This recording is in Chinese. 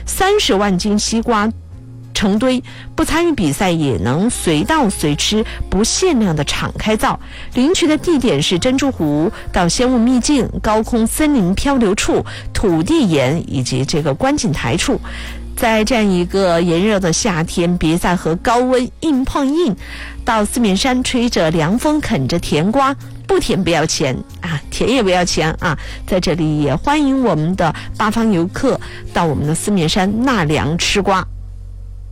30万斤西瓜成堆，不参与比赛也能随到随吃，不限量的敞开造。领取的地点是珍珠湖到仙雾秘境、高空森林漂流处、土地岩以及这个观景台处。在这样一个炎热的夏天，别再和高温硬碰硬，到四面山吹着凉风，啃着甜瓜，不甜不要钱啊，甜也不要钱啊！在这里也欢迎我们的八方游客到我们的四面山纳凉吃瓜。